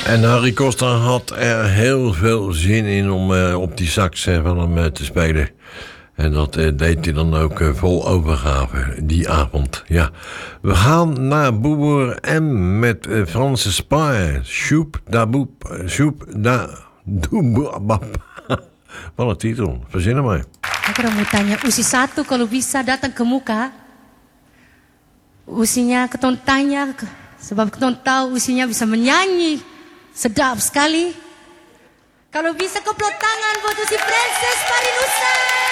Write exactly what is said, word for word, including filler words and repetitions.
En Harry Costa had er heel veel zin in om uh, op die sax uh, van hem uh, te spelen. En dat uh, deed hij dan ook uh, vol overgave die avond. Ja. We gaan naar Boer M met uh, Franse Spaar. Shoep da boep. Shoep da doebab. Wat een titel. Verzin hem maar. Aku udah mau tanya, usi satu kalau bisa datang ke muka, usinya keton tanya, sebab keton tahu usinya bisa menyanyi sedap sekali. Kalau bisa keplot tangan buat usi Princess Parinusa.